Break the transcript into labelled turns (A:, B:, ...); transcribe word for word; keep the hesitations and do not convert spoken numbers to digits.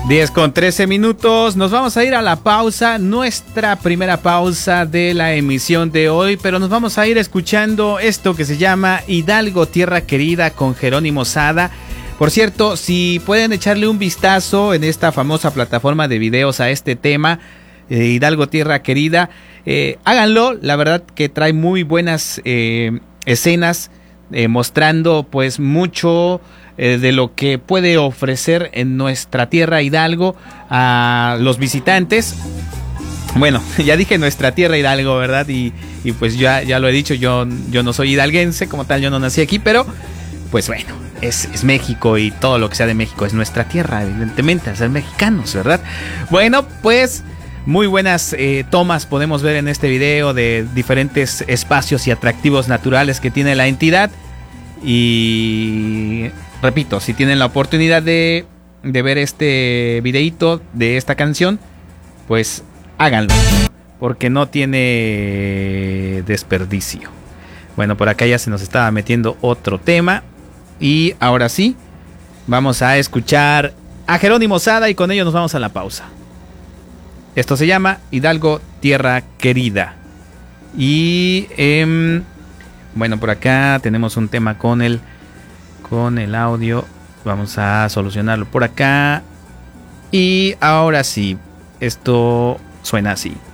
A: diez con trece minutos, nos vamos a ir a la pausa, nuestra primera pausa de la emisión de hoy, pero nos vamos a ir escuchando esto que se llama Hidalgo, Tierra Querida con Jerónimo Sada. Por cierto, si pueden echarle un vistazo en esta famosa plataforma de videos a este tema, eh, Hidalgo, Tierra Querida, eh, háganlo, la verdad que trae muy buenas eh, escenas, eh, mostrando pues mucho eh, de lo que puede ofrecer en nuestra tierra Hidalgo a los visitantes. Bueno, ya dije nuestra tierra Hidalgo, ¿verdad? Y, y pues ya, ya lo he dicho, yo, yo no soy hidalguense, como tal, yo no nací aquí, pero pues bueno, es, es México y todo lo que sea de México es nuestra tierra, evidentemente, al ser mexicanos, ¿verdad? Bueno, pues muy buenas eh, tomas podemos ver en este video de diferentes espacios y atractivos naturales que tiene la entidad. Y repito, si tienen la oportunidad de, de ver este videíto de esta canción, pues háganlo, porque no tiene desperdicio. Bueno, por acá ya se nos estaba metiendo otro tema. Y ahora sí, vamos a escuchar a Jerónimo Sada y con ello nos vamos a la pausa. Esto se llama Hidalgo, Tierra Querida. Y eh, bueno, por acá tenemos un tema con el, con el audio. Vamos a solucionarlo por acá. Y ahora sí, esto suena así.